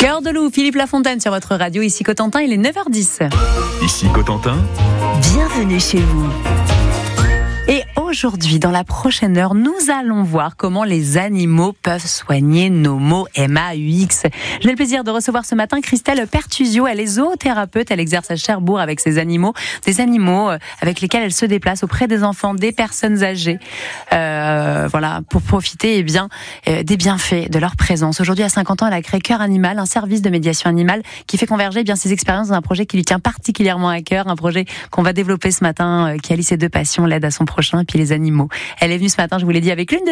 Cœur de loup, Philippe Lafontaine sur votre radio. Ici Cotentin, il est 9h10. Ici Cotentin. Bienvenue chez vous. Et aujourd'hui, dans la prochaine heure, nous allons voir comment les animaux peuvent soigner nos maux MAUX. J'ai le plaisir de recevoir ce matin Christelle Pertusio. Elle est zoothérapeute, elle exerce à Cherbourg avec ses animaux, des animaux avec lesquels elle se déplace auprès des enfants, des personnes âgées, voilà, pour profiter des bienfaits de leur présence. Aujourd'hui, à 50 ans, elle a créé Cœur Animal, un service de médiation animale qui fait converger ses expériences dans un projet qui lui tient particulièrement à cœur, un projet qu'on va développer ce matin, qui allie ses deux passions, l'aide à son prochain et puis les animaux. Elle est venue ce matin, je vous l'ai dit, avec l'une de